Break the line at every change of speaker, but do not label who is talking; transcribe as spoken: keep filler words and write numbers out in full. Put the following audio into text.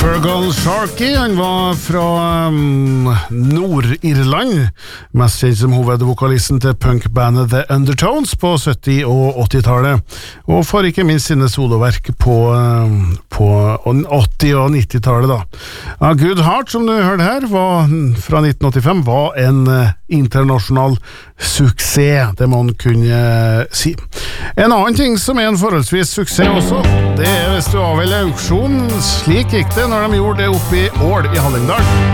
Fergal Sharkey, han var fra um, Nord-Irland, mest kjent som hovedvokalisten til punkbandet The Undertones på sytti- og åtti-tallet, og for ikke minst sine soloverk på, um, på åtti- og nittitallet da. A Good Heart, som du hørte her, var, fra nitten åttifem, var en uh, internasjonal suksess, det må man kunne uh, si. En annen ting som er en forholdsvis suksess også, det er hvis du avvelger auksjon. Slik gikk det når de gjorde det oppe i Ål i Hallingdal.